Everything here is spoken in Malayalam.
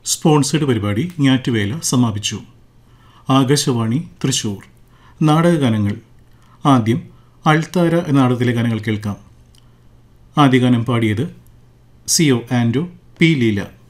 സ്പോൺസേഡ് പരിപാടി ഞാറ്റുവേല സമാപിച്ചു. ആകാശവാണി തൃശൂർ. നാടകഗാനങ്ങൾ. ആദ്യം അൾത്താര എന്ന നാടകത്തിലെ ഗാനങ്ങൾ കേൾക്കാം. ആദ്യ ഗാനം പാടിയത് CO ആൻഡോ, P ലീല.